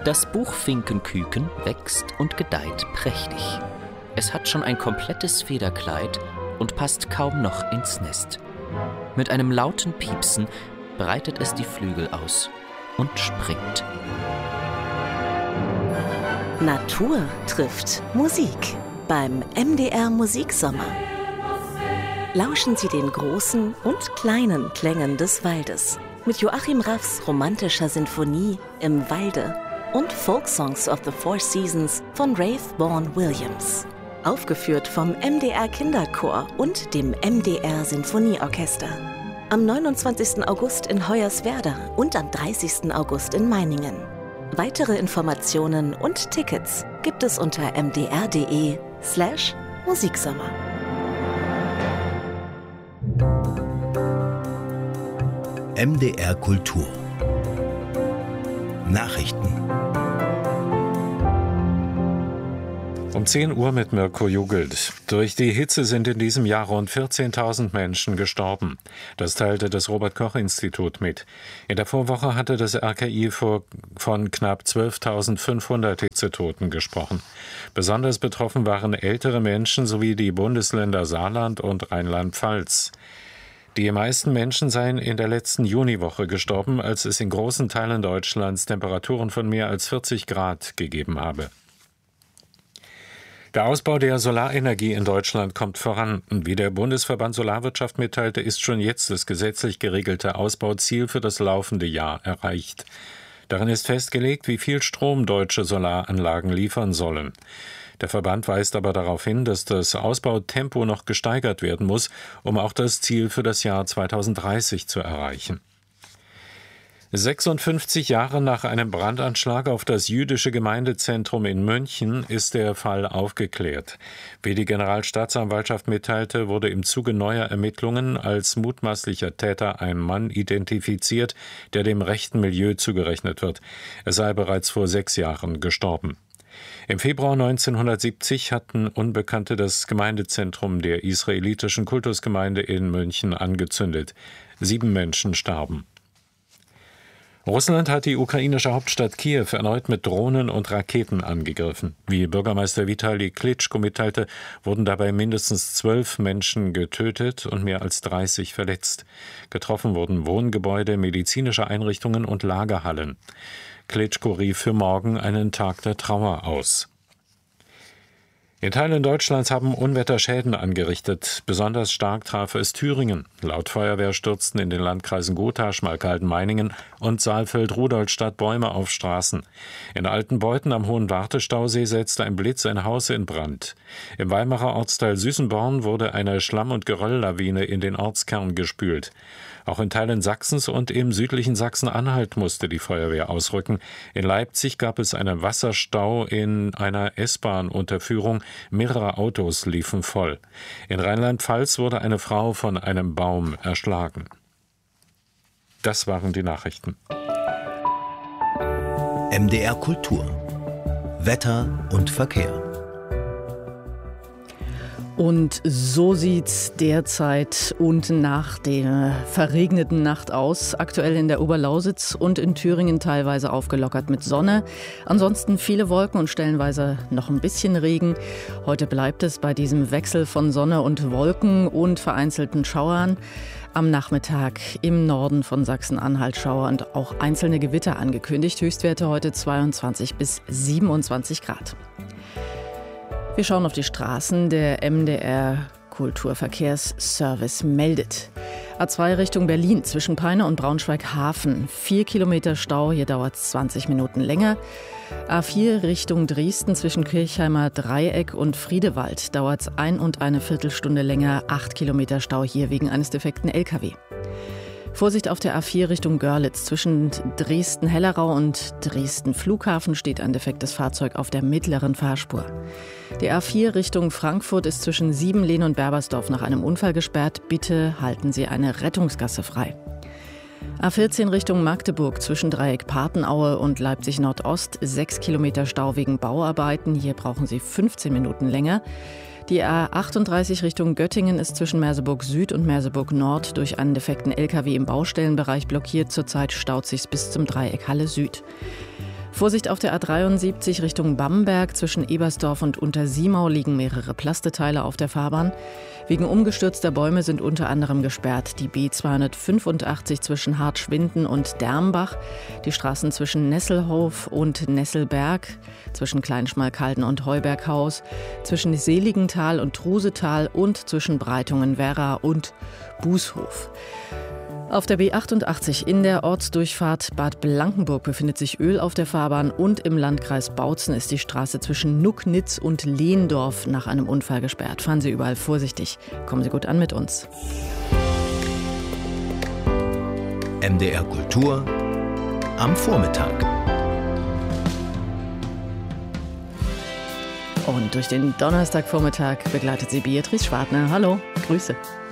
Das Buchfinkenküken wächst und gedeiht prächtig. Es hat schon ein komplettes Federkleid und passt kaum noch ins Nest. Mit einem lauten Piepsen breitet es die Flügel aus und springt. Natur trifft Musik beim MDR Musiksommer. Lauschen Sie den großen und kleinen Klängen des Waldes mit Joachim Raffs romantischer Sinfonie Im Walde und Folksongs of the Four Seasons von Rafe Vaughan Williams. Aufgeführt vom MDR Kinderchor und dem MDR Sinfonieorchester. Am 29. August in Hoyerswerda und am 30. August in Meiningen. Weitere Informationen und Tickets gibt es unter mdr.de/Musiksommer. MDR Kultur Nachrichten. Um 10 Uhr mit Mirko Jugelt. Durch die Hitze sind in diesem Jahr rund 14.000 Menschen gestorben. Das teilte das Robert-Koch-Institut mit. In der Vorwoche hatte das RKI von knapp 12.500 Hitzetoten gesprochen. Besonders betroffen waren ältere Menschen sowie die Bundesländer Saarland und Rheinland-Pfalz. Die meisten Menschen seien in der letzten Juniwoche gestorben, als es in großen Teilen Deutschlands Temperaturen von mehr als 40 Grad gegeben habe. Der Ausbau der Solarenergie in Deutschland kommt voran. Wie der Bundesverband Solarwirtschaft mitteilte, ist schon jetzt das gesetzlich geregelte Ausbauziel für das laufende Jahr erreicht. Darin ist festgelegt, wie viel Strom deutsche Solaranlagen liefern sollen. Der Verband weist aber darauf hin, dass das Ausbautempo noch gesteigert werden muss, um auch das Ziel für das Jahr 2030 zu erreichen. 56 Jahre nach einem Brandanschlag auf das jüdische Gemeindezentrum in München ist der Fall aufgeklärt. Wie die Generalstaatsanwaltschaft mitteilte, wurde im Zuge neuer Ermittlungen als mutmaßlicher Täter ein Mann identifiziert, der dem rechten Milieu zugerechnet wird. Er sei bereits vor 6 Jahren gestorben. Im Februar 1970 hatten Unbekannte das Gemeindezentrum der israelitischen Kultusgemeinde in München angezündet. 7 Menschen starben. Russland hat die ukrainische Hauptstadt Kiew erneut mit Drohnen und Raketen angegriffen. Wie Bürgermeister Vitali Klitschko mitteilte, wurden dabei mindestens 12 Menschen getötet und mehr als 30 verletzt. Getroffen wurden Wohngebäude, medizinische Einrichtungen und Lagerhallen. Klitschko rief für morgen einen Tag der Trauer aus. In Teilen Deutschlands haben Unwetter Schäden angerichtet. Besonders stark traf es Thüringen. Laut Feuerwehr stürzten in den Landkreisen Gotha, Schmalkalden-Meiningen und Saalfeld-Rudolstadt Bäume auf Straßen. In Altenbeuthen am Hohen Wartestausee setzte ein Blitz ein Haus in Brand. Im Weimarer Ortsteil Süßenborn wurde eine Schlamm- und Gerölllawine in den Ortskern gespült. Auch in Teilen Sachsens und im südlichen Sachsen-Anhalt musste die Feuerwehr ausrücken. In Leipzig gab es einen Wasserstau in einer S-Bahn-Unterführung. Mehrere Autos liefen voll. In Rheinland-Pfalz wurde eine Frau von einem Baum erschlagen. Das waren die Nachrichten. MDR Kultur Wetter und Verkehr. Und so sieht's derzeit und nach der verregneten Nacht aus. Aktuell in der Oberlausitz und in Thüringen teilweise aufgelockert mit Sonne. Ansonsten viele Wolken und stellenweise noch ein bisschen Regen. Heute bleibt es bei diesem Wechsel von Sonne und Wolken und vereinzelten Schauern. Am Nachmittag im Norden von Sachsen-Anhalt Schauer und auch einzelne Gewitter angekündigt. Höchstwerte heute 22 bis 27 Grad. Wir schauen auf die Straßen. Der MDR Kulturverkehrsservice meldet. A2 Richtung Berlin zwischen Peine und Braunschweig-Hafen. 4 Kilometer Stau, hier dauert es 20 Minuten länger. A4 Richtung Dresden zwischen Kirchheimer Dreieck und Friedewald dauert es 1,25 Stunde länger. 8 Kilometer Stau hier wegen eines defekten LKW. Vorsicht auf der A4 Richtung Görlitz. Zwischen Dresden-Hellerau und Dresden-Flughafen steht ein defektes Fahrzeug auf der mittleren Fahrspur. Die A4 Richtung Frankfurt ist zwischen Siebenlehn und Berbersdorf nach einem Unfall gesperrt. Bitte halten Sie eine Rettungsgasse frei. A14 Richtung Magdeburg zwischen Dreieck Patenaue und Leipzig Nordost. 6 Kilometer Stau wegen Bauarbeiten. Hier brauchen Sie 15 Minuten länger. Die A38 Richtung Göttingen ist zwischen Merseburg Süd und Merseburg Nord durch einen defekten LKW im Baustellenbereich blockiert. Zurzeit staut sich's bis zum Dreieck Halle Süd. Vorsicht auf der A73 Richtung Bamberg. Zwischen Ebersdorf und Untersiemau liegen mehrere Plasteteile auf der Fahrbahn. Wegen umgestürzter Bäume sind unter anderem gesperrt die B285 zwischen Hartschwinden und Dermbach, die Straßen zwischen Nesselhof und Nesselberg, zwischen Kleinschmalkalden und Heuberghaus, zwischen Seligenthal und Trusetal und zwischen Breitungen-Werra und Bußhof. Auf der B88 in der Ortsdurchfahrt Bad Blankenburg befindet sich Öl auf der Fahrbahn und im Landkreis Bautzen ist die Straße zwischen Nucknitz und Lehndorf nach einem Unfall gesperrt. Fahren Sie überall vorsichtig. Kommen Sie gut an mit uns. MDR Kultur am Vormittag. Und durch den Donnerstagvormittag begleitet Sie Beatrice Schwartner. Hallo, Grüße.